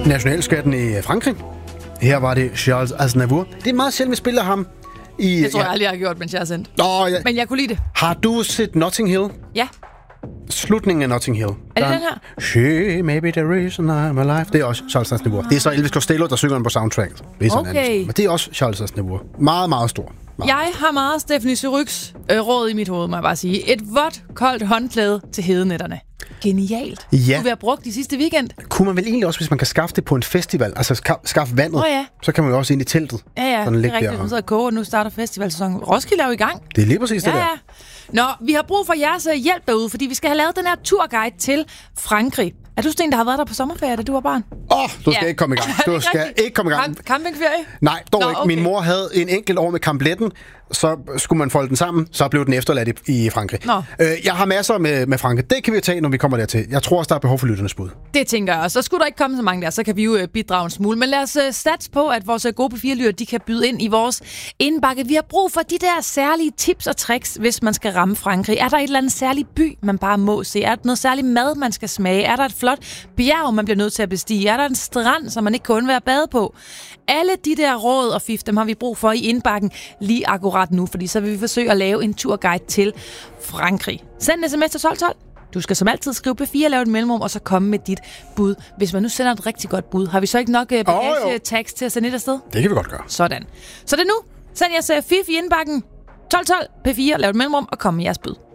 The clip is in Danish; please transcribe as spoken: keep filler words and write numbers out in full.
nationalskatten i Frankrig. Her var det Charles Aznavour. Det er meget sjældent, vi spiller ham i... Det tror ja. jeg aldrig, jeg har gjort, mens jeg har sendt. Nå, ja. Men jeg kunne lide det. Har du set Notting Hill? Ja. Slutningen af Notting Hill. Er det den her? She may be the reason I'm alive. Det er også Charles Aznavour. Det er så Elvis Costello, der synger den på soundtracket. Det er sådan Okay. anden. Men det er også Charles Aznavour. Meget, meget stor. Meget. Jeg har meget Stephanie Suryks øh, råd i mit hoved, må jeg bare sige. Et vådt, koldt håndklæde til hedenætterne. Genialt. Ja. Det kunne være brugt i sidste weekend. Kunne man vel egentlig også, hvis man kan skaffe det på en festival, altså ska- skaffe vandet, Åh, ja. så kan man jo også ind i teltet. Ja, ja, Sådan det ligge er rigtigt. der. Nu sidder og koger, og nu starter festivalsæsonen. Roskilde er jo i gang. Det er lige præcis det Ja, der. ja. Nå, vi har brug for jeres hjælp derude, fordi vi skal have lavet den her turguide til Frankrig. Er du sådan en, der har været der på sommerferie, da du var barn? Åh, oh, du skal Ja. ikke komme i gang. Du skal Rigtigt. ikke komme i gang. Camp- campingferie? Nej, dog Nå, ikke. okay. Min mor havde en enkelt år med kampletten, så skulle man folde den sammen, så blev den efterladt i, i Frankrig. Nå. Øh, jeg har masser med, med Frankrig. Det kan vi tage, når vi kommer dertil. Jeg tror også, der er behov for lytternes bud. Det tænker jeg også. Så skulle der ikke komme så mange der, så kan vi jo øh, bidrage en smule. Men lad os øh, satse på, at vores øh, gode P fire-lytter, de kan byde ind i vores indbakke. Vi har brug for de der særlige tips og tricks, hvis man skal ramme Frankrig. Er der et eller andet særligt by, man bare må se? Er der noget særligt mad, man skal smage? Er der et flot bjerg, man bliver nødt til at bestige? Er der en strand, som man ikke kan undvære at bade på? Alle de der råd og fif, dem har vi brug for i indbakken lige akkurat nu, fordi så vil vi forsøge at lave en turguide til Frankrig. Send en sms til tolv tolv. Du skal som altid skrive P fire, lave et mellemrum, og så komme med dit bud. Hvis man nu sender et rigtig godt bud, har vi så ikke nok uh, bagage-tags til at sende et afsted? Det kan vi godt gøre. Sådan. Så det er nu. Send jeres uh, fif i indbakken. tolv tolv P fire, lav et mellemrum, og kom med jeres bud.